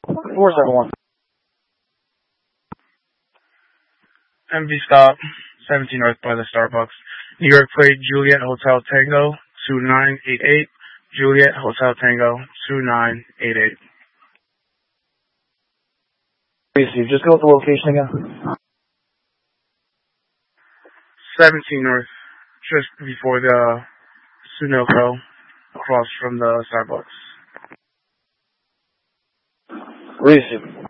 471. MV stop, 17 North by the Starbucks. New York plate, Juliet Hotel Tango, 2988. Juliet Hotel Tango, 2988. Receive. Just go with the location again. 17 North, just before the Sunoco, across from the Starbucks. Receive.